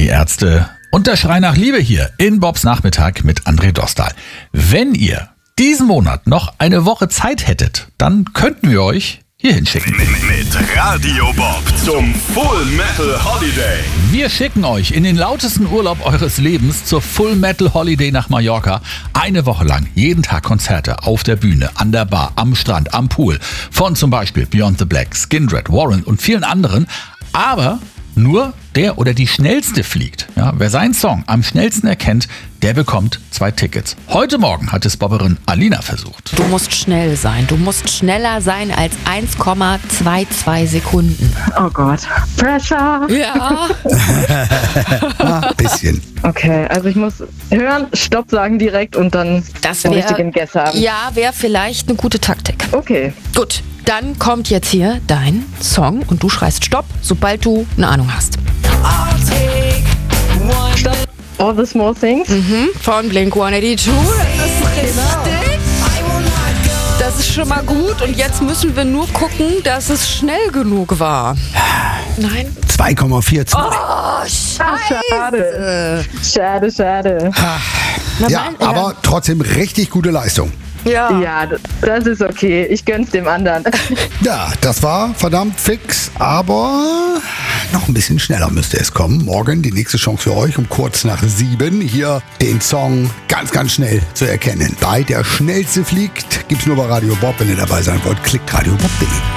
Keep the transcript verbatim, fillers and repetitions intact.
die Ärzte und der Schrei nach Liebe hier in Bobs Nachmittag mit André Dostal. Wenn ihr diesen Monat noch eine Woche Zeit hättet, dann könnten wir euch hier hinschicken. Mit Radio Bob zum Full Metal Holiday. Wir schicken euch in den lautesten Urlaub eures Lebens zur Full Metal Holiday nach Mallorca. Eine Woche lang, jeden Tag Konzerte auf der Bühne, an der Bar, am Strand, am Pool. Von zum Beispiel Beyond the Black, Skindred, Warren und vielen anderen. Aber nur der oder die Schnellste fliegt. Ja, wer seinen Song am schnellsten erkennt, der bekommt zwei Tickets. Heute Morgen hat es Bobberin Alina versucht. Du musst schnell sein. Du musst schneller sein als eins Komma zweiundzwanzig Sekunden. Oh Gott. Pressure. Ja. Ein bisschen. Okay, also ich muss hören, Stopp sagen direkt und dann Das den wäre, richtigen Guess haben. ja, wäre vielleicht eine gute Taktik. Okay. Gut, dann kommt jetzt hier dein Song und du schreist Stopp, sobald du eine Ahnung hast. Stopp. All the small things. Mhm, von Blink hundertzweiundachtzig. Das ist richtig. Das ist schon mal gut und jetzt müssen wir nur gucken, dass es schnell genug war. Nein. zwei Komma vierzehn. Oh, Ach, scheiße. schade. Schade, schade. Na, Ja, mein- aber trotzdem richtig gute Leistung. Ja. Ja, d- das ist okay. Ich gönn's dem anderen. Ja, das war verdammt fix, aber noch ein bisschen schneller müsste es kommen. Morgen die nächste Chance für euch um kurz nach sieben. Hier den Song ganz, ganz schnell zu erkennen. Bei Der Schnellste fliegt gibt's nur bei Radio Bob. Wenn ihr dabei sein wollt, klickt radio bob punkt de.